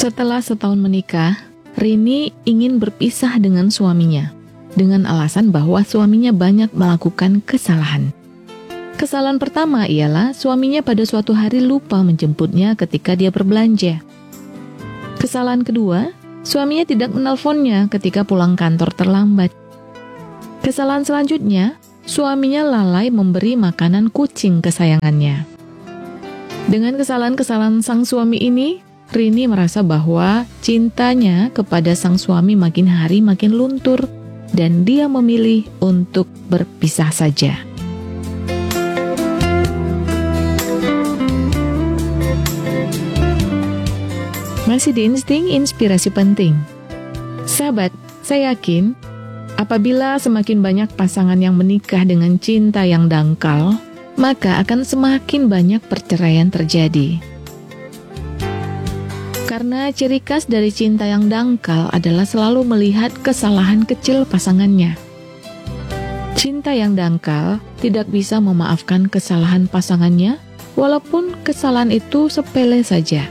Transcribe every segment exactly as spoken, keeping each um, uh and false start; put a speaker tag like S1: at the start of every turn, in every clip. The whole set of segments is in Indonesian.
S1: Setelah setahun menikah, Rini ingin berpisah dengan suaminya dengan alasan bahwa suaminya banyak melakukan kesalahan. Kesalahan pertama ialah suaminya pada suatu hari lupa menjemputnya ketika dia berbelanja. Kesalahan kedua, suaminya tidak menelponnya ketika pulang kantor terlambat. Kesalahan selanjutnya, suaminya lalai memberi makanan kucing kesayangannya. Dengan kesalahan-kesalahan sang suami ini, Rini merasa bahwa cintanya kepada sang suami makin hari makin luntur dan dia memilih untuk berpisah saja. Masih di Insting Inspirasi Penting. Sahabat, saya yakin apabila semakin banyak pasangan yang menikah dengan cinta yang dangkal, maka akan semakin banyak perceraian terjadi. Karena ciri khas dari cinta yang dangkal adalah selalu melihat kesalahan kecil pasangannya. Cinta yang dangkal tidak bisa memaafkan kesalahan pasangannya, walaupun kesalahan itu sepele saja.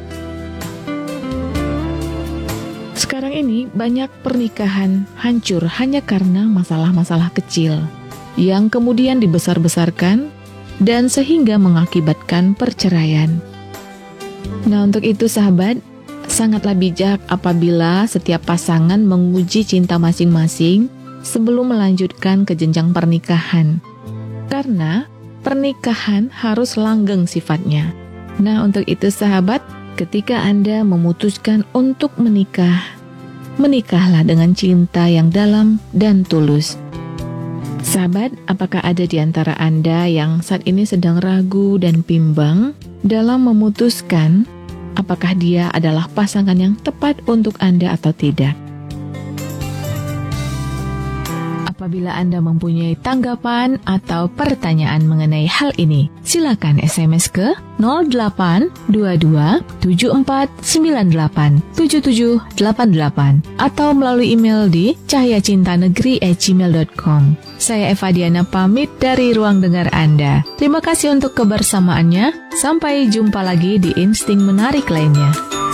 S1: Sekarang ini banyak pernikahan hancur hanya karena masalah-masalah kecil yang kemudian dibesar-besarkan dan sehingga mengakibatkan perceraian. Nah, untuk itu sahabat, sangatlah bijak apabila setiap pasangan menguji cinta masing-masing sebelum melanjutkan ke jenjang pernikahan. Karena pernikahan harus langgeng sifatnya. Nah, untuk itu sahabat, ketika Anda memutuskan untuk menikah, menikahlah dengan cinta yang dalam dan tulus. Sahabat, apakah ada di antara Anda yang saat ini sedang ragu dan bimbang dalam memutuskan apakah dia adalah pasangan yang tepat untuk Anda atau tidak? Apabila Anda mempunyai tanggapan atau pertanyaan mengenai hal ini, silakan S M S ke nol delapan dua dua tujuh empat sembilan delapan tujuh tujuh delapan delapan atau melalui email di cahaya cinta negeri at gmail dot com. Saya Eva Diana pamit dari ruang dengar Anda. Terima kasih untuk kebersamaannya. Sampai jumpa lagi di Insting Menarik lainnya.